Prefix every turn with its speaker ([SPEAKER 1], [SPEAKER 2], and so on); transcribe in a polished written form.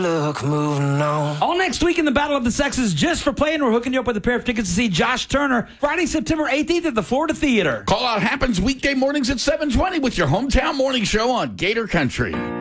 [SPEAKER 1] Look, moving on.
[SPEAKER 2] All next week in the Battle of the Sexes, just for playing, we're hooking you up with a pair of tickets to see Josh Turner Friday, September 18th at the Florida Theater.
[SPEAKER 3] Call Out happens weekday mornings at 7:20 with your hometown morning show on Gator Country.